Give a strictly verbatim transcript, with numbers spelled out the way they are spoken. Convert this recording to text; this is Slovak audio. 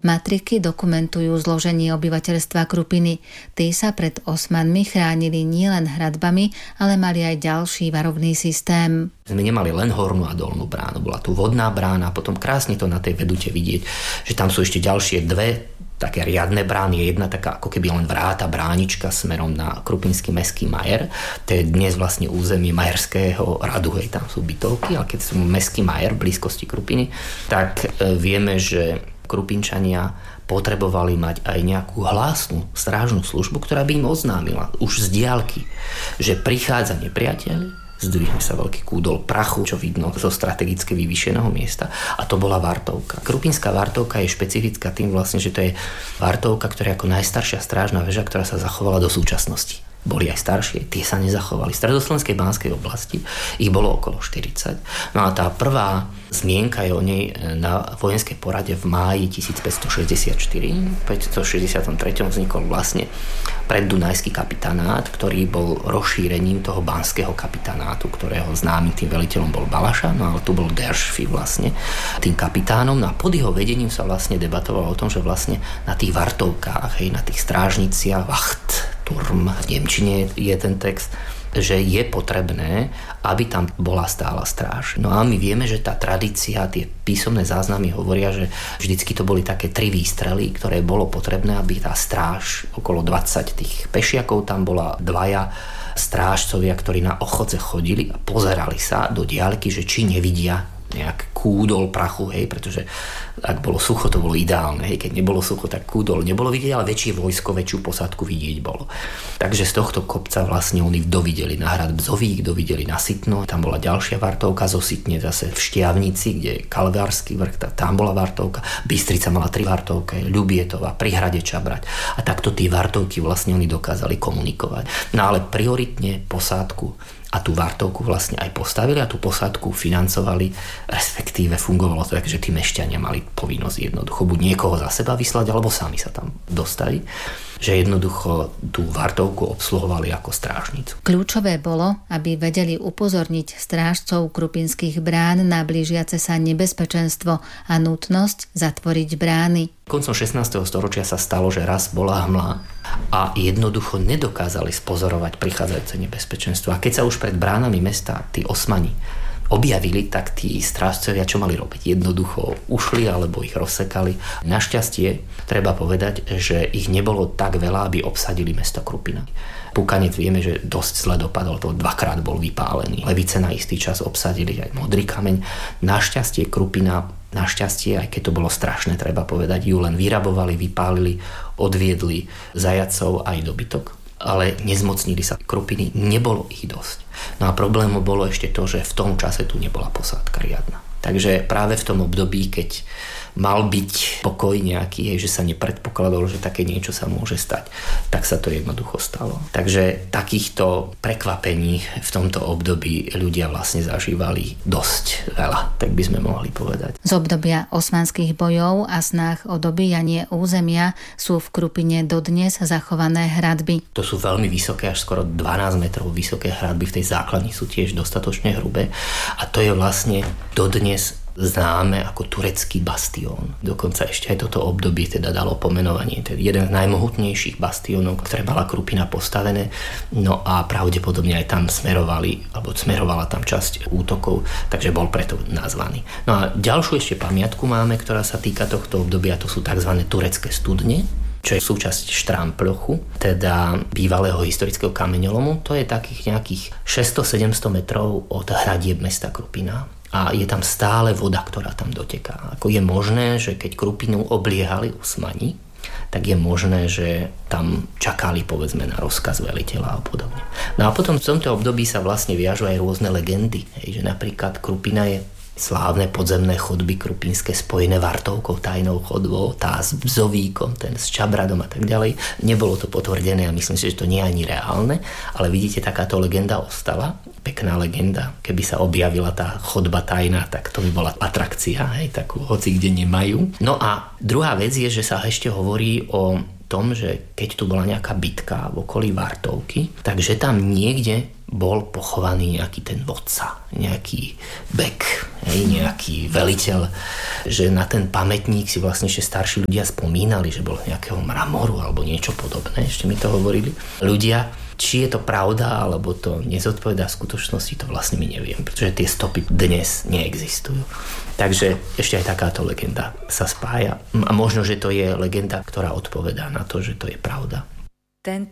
Matriky dokumentujú zloženie obyvateľstva Krupiny. Tí sa pred Osmanmi chránili nielen hradbami, ale mali aj ďalší varovný systém. Sme nemali len hornú a dolnú bránu. Bola tu vodná brána a potom krásne to na tej vedute vidieť, že tam sú ešte ďalšie dve také riadne brány. Jedna taká ako keby len vráta bránička smerom na Krupinský mestský majer. To je dnes vlastne územie majerského radu, hej, tam sú bytovky, ale keď sú mestský majer v blízkosti Krupiny, tak e, vieme, že Krupinčania potrebovali mať aj nejakú hlásnu strážnu službu, ktorá by im oznámila už z diaľky, že prichádza nepriateľ, zdvihne sa veľký kúdol prachu, čo vidno zo strategicky vyvýšeného miesta, a to bola Vartovka. Krupinská Vartovka je špecifická tým vlastne, že to je Vartovka, ktorá je ako najstaršia strážna väža, ktorá sa zachovala do súčasnosti. Boli aj staršie, tie sa nezachovali. V stredoslovenskej Banskej oblasti ich bolo okolo štyridsať. No a tá prvá zmienka je o nej na vojenskej porade v máji tisícpäťstošesťdesiatštyri. V päťstošesťdesiattri vznikol vlastne preddunajský kapitánát, ktorý bol rozšírením toho banského kapitánátu, ktorého známym tým veliteľom bol Balaša, no ale tu bol Deršfi vlastne tým kapitánom. No a pod jeho vedením sa vlastne debatovalo o tom, že vlastne na tých Vartovkách, hej, na tých strážniciach, Wacht, Turm, v nemčine je ten text, že je potrebné, aby tam bola stála stráž. No a my vieme, že tá tradícia, tie písomné záznamy hovoria, že vždycky to boli také tri výstrely, ktoré bolo potrebné, aby tá stráž, okolo dvadsať tých pešiakov, tam bola dvaja strážcovia, ktorí na ochodze chodili a pozerali sa do diaľky, že či nevidia nejak kúdol prachu, hej, pretože ak bolo sucho, to bolo ideálne, hej, keď nebolo sucho, tak kúdol nebolo vidieť, ale väčšie vojsko, väčšiu posádku vidieť bolo. Takže z tohto kopca vlastne oni dovideli na hrad Bzovík, dovideli na Sitno, tam bola ďalšia Vartovka, zo Sitne zase v Štiavnici, kde je Kalvársky vrch, tam bola Vartovka, Bystrica mala tri Vartovky, Ľubietová, pri hrade Čabrať. A takto tie Vartovky vlastne oni dokázali komunikovať. No ale prioritne posádku a tú Vartovku vlastne aj postavili a tú posádku financovali, respektíve fungovalo to tak, že tí mešťania mali povinnosť jednoducho buď niekoho za seba vyslať, alebo sami sa tam dostali, že jednoducho tú Vartovku obsluhovali ako strážnicu. Kľúčové bolo, aby vedeli upozorniť strážcov krupinských brán na blížiace sa nebezpečenstvo a nutnosť zatvoriť brány. Koncom šestnásteho storočia sa stalo, že raz bola hmla a jednoducho nedokázali spozorovať prichádzajúce nebezpečenstvo. A keď sa už pred bránami mesta tí Osmani objavili, tak tí strážcovia čo mali robiť? Jednoducho ušli alebo ich rozsekali. Našťastie treba povedať, že ich nebolo tak veľa, aby obsadili mesto Krupina. Pukanec vieme, že dosť zle dopadol, to dvakrát bol vypálený. Levice na istý čas obsadili aj Modrý kameň. Našťastie Krupina, našťastie, aj keď to bolo strašné, treba povedať, ju len vyrabovali, vypálili, odviedli zajacov aj dobytok. Ale nezmocnili sa Krupiny, nebolo ich dosť. No a problémom bolo ešte to, že v tom čase tu nebola posádka riadna. Takže práve v tom období, keď mal byť pokoj nejaký, že sa nepredpokladalo, že také niečo sa môže stať, tak sa to jednoducho stalo. Takže takýchto prekvapení v tomto období ľudia vlastne zažívali dosť veľa, tak by sme mohli povedať. Z obdobia osmanských bojov a snách o dobíjanie územia sú v Krupine dodnes zachované hradby. To sú veľmi vysoké, až skoro dvanásť metrov vysoké hradby, v tej základni sú tiež dostatočne hrubé a to je vlastne dodnes známe ako turecký bastión. Dokonca ešte aj toto obdobie teda dalo pomenovanie. To je jeden z najmohutnejších bastiónov, ktoré mala Krupina postavené. No a pravdepodobne aj tam smerovali, alebo smerovala tam časť útokov, takže bol preto nazvaný. No a ďalšiu ešte pamiatku máme, ktorá sa týka tohto obdobia, to sú tzv. Turecké studne, čo je súčasť Štrámplochu, teda bývalého historického kameňolomu. To je takých nejakých šesťsto sedemsto metrov od hradieb mesta Krupina. A je tam stále voda, ktorá tam doteká. Ako je možné, že keď Krupinu obliehali Osmani, tak je možné, že tam čakali povedzme na rozkaz veliteľa a podobne. No a potom v tomto období sa vlastne viažu aj rôzne legendy, hej, že napríklad Krupina je slávne podzemné chodby krupinské spojené Vartovkou, tajnou chodbou, tá s Bzovíkom, ten s Čabradom a tak ďalej. Nebolo to potvrdené a myslím si, že to nie je ani reálne, ale vidíte, takáto legenda ostala. Pekná legenda. Keby sa objavila tá chodba tajná, tak to by bola atrakcia, hej, takú hoci kde nemajú. No a druhá vec je, že sa ešte hovorí o tom, že keď tu bola nejaká bitka v okolí Vartovky, takže tam niekde bol pochovaný nejaký ten vodca, nejaký bek, nejaký veliteľ, že na ten pamätník si vlastne ešte starší ľudia spomínali, že bol nejakého mramoru alebo niečo podobné, ešte mi to hovorili ľudia. Či je to pravda, alebo to nezodpovedá skutočnosti, to vlastne my neviem, pretože tie stopy dnes neexistujú. Takže ešte aj takáto legenda sa spája. A možno, že to je legenda, ktorá odpovedá na to, že to je pravda. Ten